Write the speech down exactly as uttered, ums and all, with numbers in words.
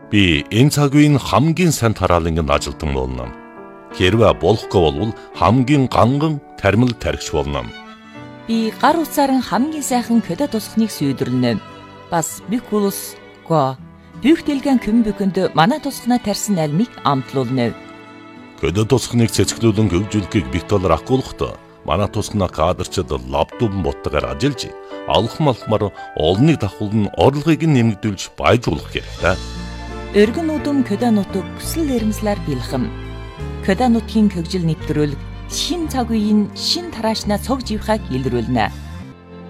Би энэ цаг үеийн хамгийн сайн тараалангийн ажилтан болно. Хэрвээ болохгүй бол хамгийн ганган тармил тархич болно. Би гар утсаар хамгийн сайхан көдө тусахныг сүйдрлэнэ. Бас бикулус го бүгдэлгэн көмбөкөнд манай тусахнаа тарьсан альмыг амтлуулна. Көдө тусахныг цэцгэлүүлэн хөгжүүлэхийг бит доллар акуулахдаа манай тусахнаа кадрчид лаптоп боттогоор ажиллаж алхам алхмаар олныг давхуулн орлогыг нэмэгдүүлж баяжуулах хэрэгтэй. Өргөн удам көдө нутаг хүсэл эрмслэр бэлхэм. Көдө нутгийн хөгжил нэвтрүүлэг шин цаг үеийн шин тараашнаа цог живхаг илрүүлнэ.